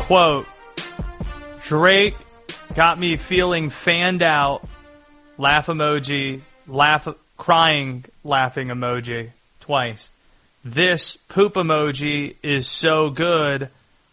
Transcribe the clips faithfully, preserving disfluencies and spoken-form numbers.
quote, Drake got me feeling fanned out, laugh emoji, laugh, crying, laughing emoji, twice. This poop emoji is so good,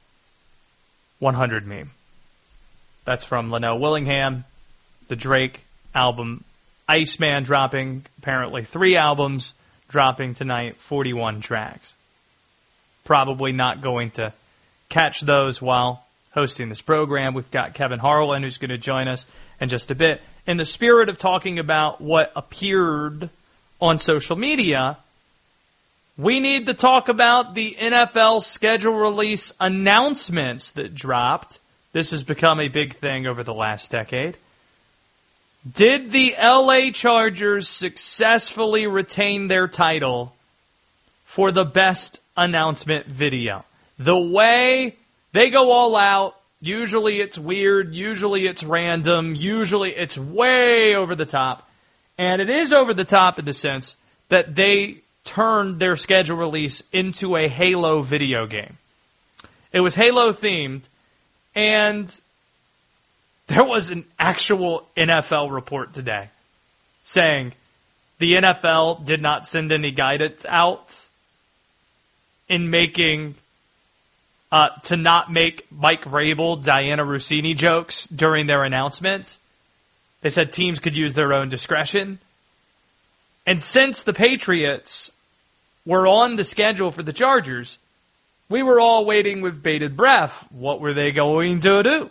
one hundred meme. That's from Linnell Willingham, the Drake album, Iceman dropping, apparently three albums dropping tonight, forty-one tracks. Probably not going to catch those while hosting this program. We've got Kevin Harlan, who's going to join us in just a bit. In the spirit of talking about what appeared on social media, we need to talk about the N F L schedule release announcements that dropped. This has become a big thing over the last decade. Did the L A Chargers successfully retain their title for the best announcement video? The way they go all out, usually it's weird, usually it's random, usually it's way over the top. And it is over the top in the sense that they turned their schedule release into a Halo video game. It was Halo themed, and there was an actual N F L report today saying the N F L did not send any guidance out in making, uh, to not make Mike Vrabel, Diana Rossini jokes during their announcements. They said teams could use their own discretion. And since the Patriots were on the schedule for the Chargers, we were all waiting with bated breath. What were they going to do?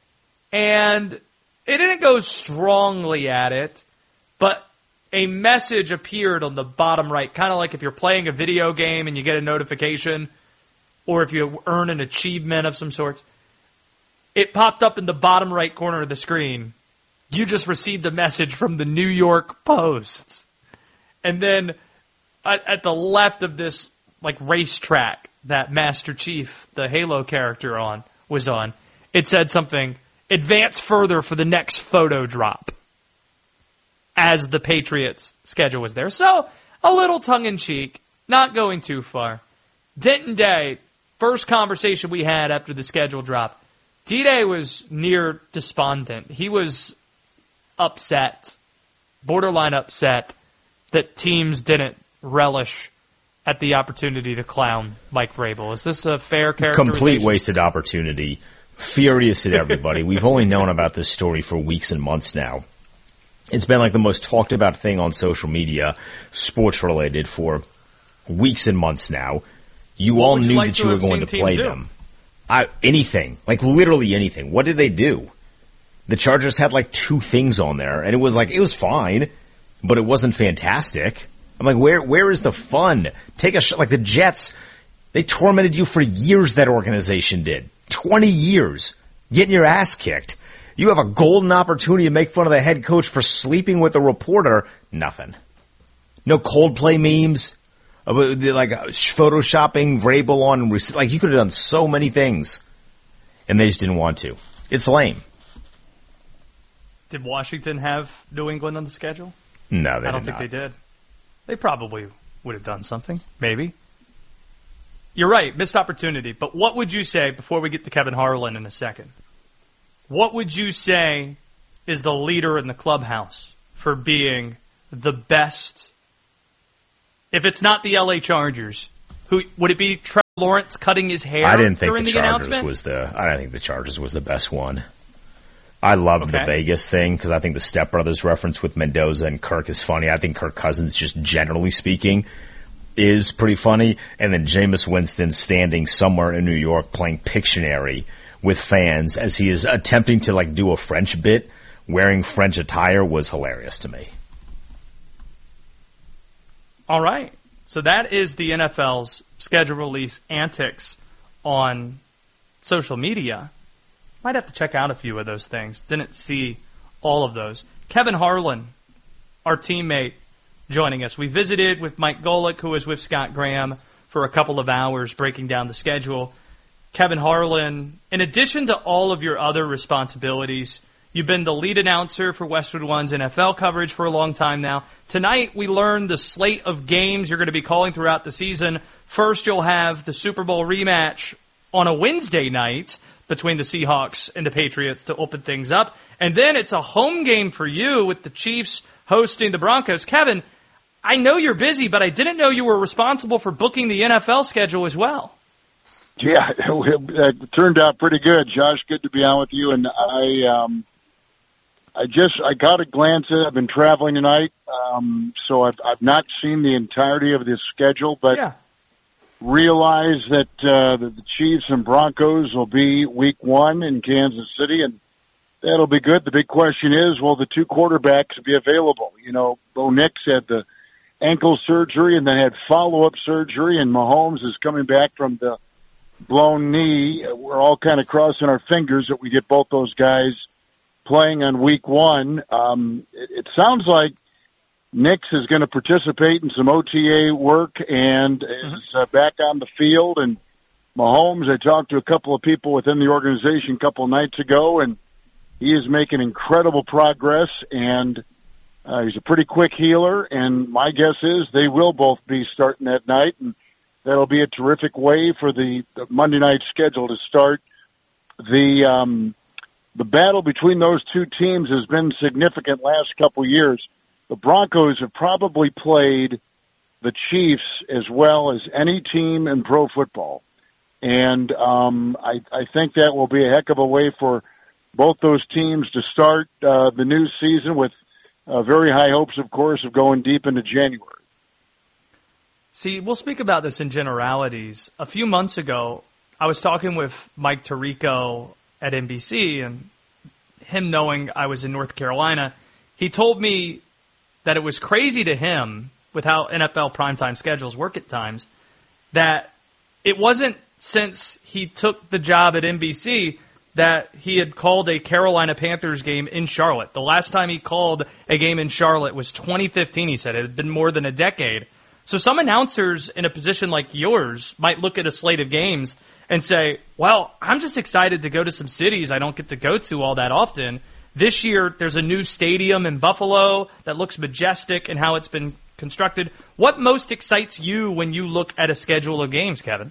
And it didn't go strongly at it, but a message appeared on the bottom right, kind of like if you're playing a video game and you get a notification, or if you earn an achievement of some sort. It popped up in the bottom right corner of the screen. You just received a message from the New York Post. And then at, at the left of this like racetrack that Master Chief, the Halo character on, was on, it said something, advance further for the next photo drop, as the Patriots' schedule was there. So, a little tongue-in-cheek, not going too far. Denton Day, first conversation we had after the schedule drop, D-Day was near despondent. He was upset, borderline upset, that teams didn't relish at the opportunity to clown Mike Vrabel. Is this a fair characterization? Complete wasted opportunity. Furious at everybody. We've only known about this story for weeks and months now. It's been like the most talked about thing on social media, sports related, for weeks and months now. You what all you knew like that to you were have going to play do? them. I, anything. Like literally anything. What did they do? The Chargers had like two things on there, and it was like, it was fine, but it wasn't fantastic. I'm like, where where is the fun? Take a shot. Like the Jets, they tormented you for years, that organization did. twenty years. Getting your ass kicked. You have a golden opportunity to make fun of the head coach for sleeping with a reporter. Nothing. No Coldplay memes. Like photoshopping Vrabel on. Like you could have done so many things. And they just didn't want to. It's lame. Did Washington have New England on the schedule? No, they I don't did think not. they did. They probably would have done something. Maybe. You're right. Missed opportunity. But what would you say, before we get to Kevin Harlan in a second, what would you say is the leader in the clubhouse for being the best? If it's not the L A Chargers, who would it be? Trevor Lawrence cutting his hair? I didn't think during the the Chargers announcement? was the. I don't think the Chargers was the best one. I loved Okay. the Vegas thing because I think the Step Brothers reference with Mendoza and Kirk is funny. I think Kirk Cousins, just generally speaking, is pretty funny. And then Jameis Winston standing somewhere in New York playing Pictionary with fans as he is attempting to like do a French bit wearing French attire was hilarious to me. All right. So that is the N F L's schedule release antics on social media. Might have to check out a few of those things. Didn't see all of those. Kevin Harlan, our teammate, joining us. We visited with Mike Golick, who was with Scott Graham, for a couple of hours breaking down the schedule. Kevin Harlan, in addition to all of your other responsibilities, you've been the lead announcer for Westwood One's N F L coverage for a long time now. Tonight, we learned the slate of games you're going to be calling throughout the season. First, you'll have the Super Bowl rematch on a Wednesday night between the Seahawks and the Patriots to open things up. And then it's a home game for you with the Chiefs hosting the Broncos. Kevin, I know you're busy, but I didn't know you were responsible for booking the N F L schedule as well. Yeah, it, it turned out pretty good, Josh. Good to be on with you. And I, um, I just I got a glance at it. I've been traveling tonight, um, so I've I've not seen the entirety of this schedule, but yeah. realize that uh, that the Chiefs and Broncos will be Week One in Kansas City, and that'll be good. The big question is, will the two quarterbacks be available? You know, Bo Nix had the ankle surgery and then had follow-up surgery, and Mahomes is coming back from the blown knee. We're all kind of crossing our fingers that we get both those guys playing on Week One. Um, it, it sounds like Nix is going to participate in some O T A work and is uh, back on the field. And Mahomes, I talked to a couple of people within the organization a couple of nights ago, and he is making incredible progress, and uh, he's a pretty quick healer, and my guess is they will both be starting that night, and that'll be a terrific way for the, the Monday night schedule to start. The um, the battle between those two teams has been significant last couple of years. The Broncos have probably played the Chiefs as well as any team in pro football, and um, I, I think that will be a heck of a way for both those teams to start uh, the new season with uh, very high hopes, of course, of going deep into January. See, we'll speak about this in generalities. A few months ago, I was talking with Mike Tirico at N B C, and him knowing I was in North Carolina, he told me that it was crazy to him with how N F L primetime schedules work at times, that it wasn't since he took the job at N B C that he had called a Carolina Panthers game in Charlotte. The last time he called a game in Charlotte was twenty fifteen, he said. It had been more than a decade. So some announcers in a position like yours might look at a slate of games and say, well, I'm just excited to go to some cities I don't get to go to all that often. This year, there's a new stadium in Buffalo that looks majestic in how it's been constructed. What most excites you when you look at a schedule of games, Kevin?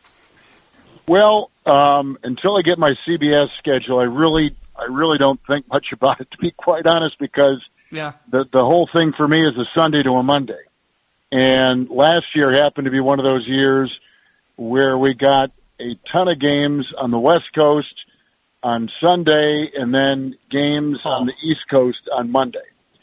Well, um, until I get my C B S schedule, I really, I really don't think much about it, to be quite honest, because yeah. the the whole thing for me is a Sunday to a Monday. And last year happened to be one of those years where we got a ton of games on the West Coast on Sunday and then games oh. on the East Coast on Monday.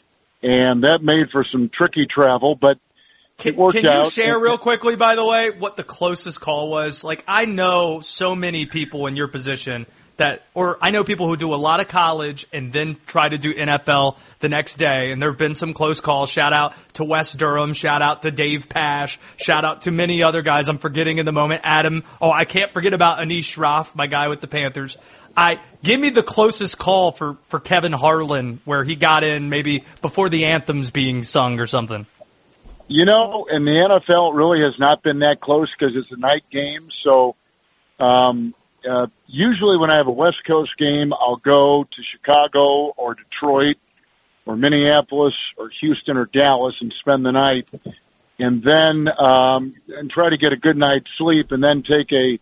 And that made for some tricky travel, but can, it worked can out. Can you share real quickly, by the way, what the closest call was? Like, I know so many people in your position that, or I know people who do a lot of college and then try to do N F L the next day, and there have been some close calls. Shout out to Wes Durham, shout out to Dave Pash, shout out to many other guys I'm forgetting in the moment. Adam, oh, I can't forget about Anish Shroff, my guy with the Panthers. I give me the closest call for, for Kevin Harlan where he got in maybe before the anthem's being sung or something. You know, in the N F L, it really has not been that close because it's a night game, so um Uh, usually when I have a West Coast game, I'll go to Chicago or Detroit or Minneapolis or Houston or Dallas and spend the night, and then um, and try to get a good night's sleep, and then take a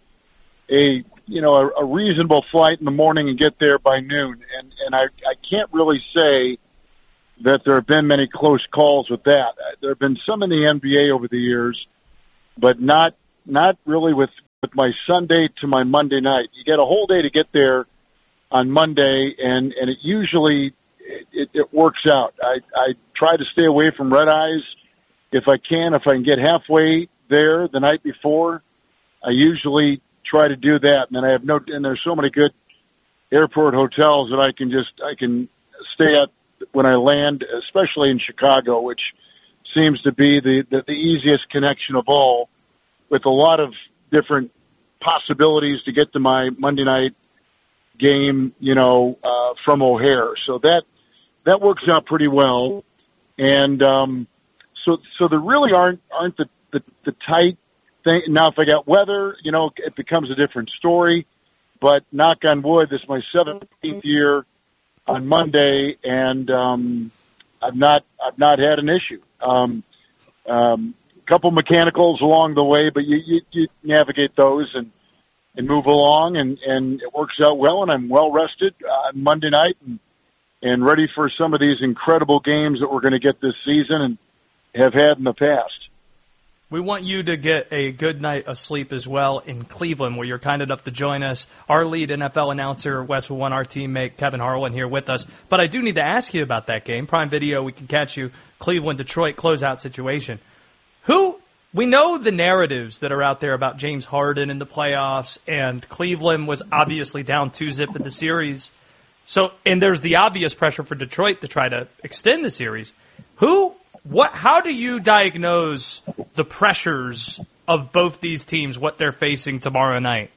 a you know a, a reasonable flight in the morning and get there by noon. And and I I can't really say that there have been many close calls with that. There have been some in the N B A over the years, but not not really with. with my Sunday to my Monday night. You get a whole day to get there on Monday, and, and it usually it, it works out. I, I try to stay away from red eyes if I can. If I can get halfway there the night before, I usually try to do that. And then I have no, and there's so many good airport hotels that I can just, I can stay at when I land, especially in Chicago, which seems to be the, the, the easiest connection of all, with a lot of different possibilities to get to my Monday night game, you know, uh, from O'Hare. So that, that works out pretty well. And, um, so, so there really aren't, aren't the, the, the tight thing. Now, if I got weather, you know, it becomes a different story, but knock on wood, this is my seventeenth year on Monday, and, um, I've not, I've not had an issue. Um, um, couple mechanicals along the way, but you, you, you navigate those, and and move along, and, and it works out well, and I'm well rested on uh, Monday night and, and ready for some of these incredible games that we're going to get this season and have had in the past. We want you to get a good night of sleep as well in Cleveland, where you're kind enough to join us. Our lead N F L announcer, Westwood One, our teammate, Kevin Harlan, here with us. But I do need to ask you about that game. Prime Video, we can catch you. Cleveland-Detroit closeout situation. Who, we know the narratives that are out there about James Harden in the playoffs, and Cleveland was obviously down two zip in the series. So, and there's the obvious pressure for Detroit to try to extend the series. Who... What? How do you diagnose the pressures of both these teams, what they're facing tomorrow night?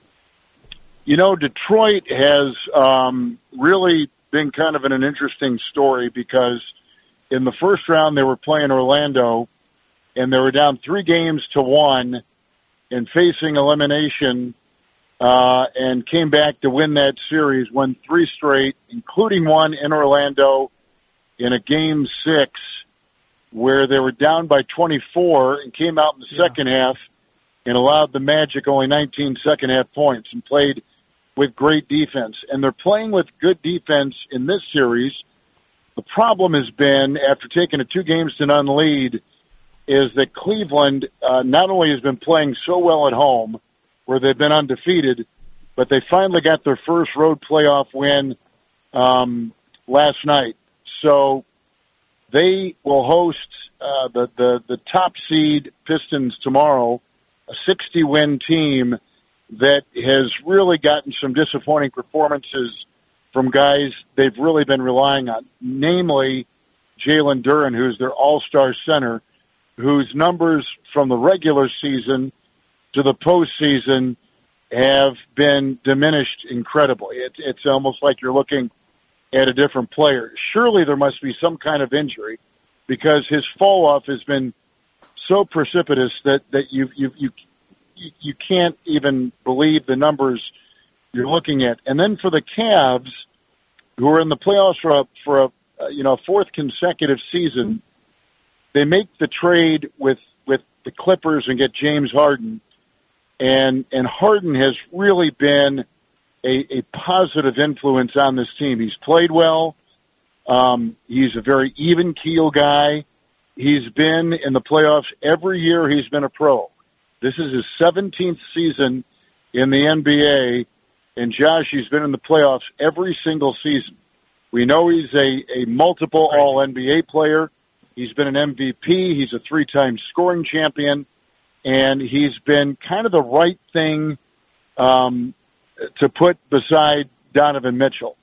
You know, Detroit has um, really been kind of an interesting story because in the first round they were playing Orlando, and they were down three games to one and facing elimination, uh, and came back to win that series, won three straight, including one in Orlando in a game six, where they were down by twenty-four and came out in the yeah. second half and allowed the Magic only nineteen second half points and played with great defense. And they're playing with good defense in this series. The problem has been, after taking a two games to none lead, is that Cleveland uh, not only has been playing so well at home, where they've been undefeated, but they finally got their first road playoff win um, last night. So they will host uh, the, the, the top seed Pistons tomorrow, a sixty-win team that has really gotten some disappointing performances from guys they've really been relying on, namely Jalen Duren, who's their all-star center, whose numbers from the regular season to the postseason have been diminished incredibly. It's, it's almost like you're looking at a different player. Surely there must be some kind of injury, because his fall off has been so precipitous that, that you, you, you, you can't even believe the numbers you're looking at. And then for the Cavs, who are in the playoffs for a, for a, you know, fourth consecutive season, they make the trade with, with the Clippers and get James Harden. And, and Harden has really been A, a positive influence on this team. He's played well. Um, he's a very even keel guy. He's been in the playoffs every year he's been a pro. This is his seventeenth season in the N B A, and Josh, he's been in the playoffs every single season. We know he's a, a multiple all N B A player. He's been an M V P. He's a three-time scoring champion, and he's been kind of the right thing um, to put beside Donovan Mitchell.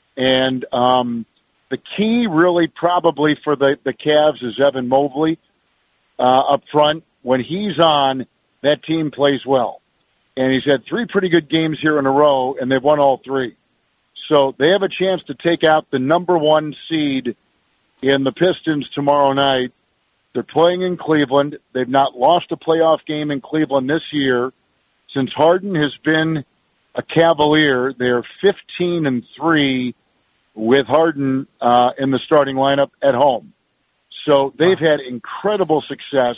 And um, the key really probably for the, the Cavs is Evan Mobley uh, up front. When he's on, that team plays well. And he's had three pretty good games here in a row, and they've won all three. So they have a chance to take out the number one seed in the Pistons tomorrow night. They're playing in Cleveland. They've not lost a playoff game in Cleveland this year. Since Harden has been a Cavalier, they're fifteen and three with Harden uh, in the starting lineup at home. So they've had incredible success.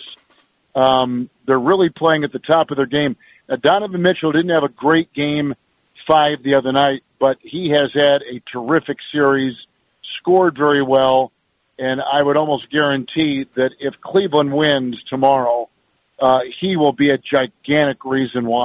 Um, they're really playing at the top of their game. Now, Donovan Mitchell didn't have a great game five the other night, but he has had a terrific series, scored very well, and I would almost guarantee that if Cleveland wins tomorrow, uh, he will be a gigantic reason why.